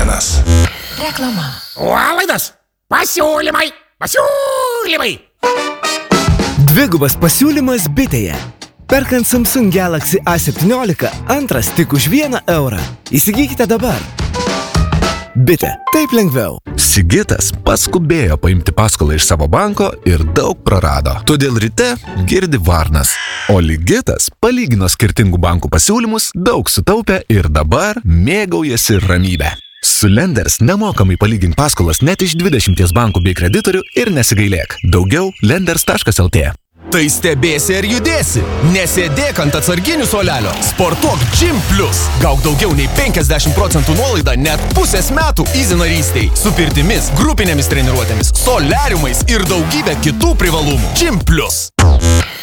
naujienas. Reklama. Nuolaidos. Pasiūlymai. Dvigubas pasiūlymas bitėje. Perkant Samsung Galaxy A17, antras tik už 1 eurą. Įsigykite dabar. Bitė, taip lengviau. Sigitas paskubėjo paimti paskolą iš savo banko ir daug prarado. Todėl ryte girdi varnas. O Ligitas palygino skirtingų bankų pasiūlymus, daug sutaupė ir dabar mėgaujasi ramybę. Su Lenders nemokamai palygink paskolas net iš 20 bankų bei kreditorių ir nesigailėk. Daugiau lenders.lt. Tai stebėsi ar judėsi. Nesėdėk ant atsarginių suolelio. Sportuok Gym Plus. Gauk daugiau nei 50% nuolaidą net pusės metų Easy narystei. Su pirtimis, grupinėmis treniruotėmis, soliariumais ir daugybė kitų privalumų. Gym Plus.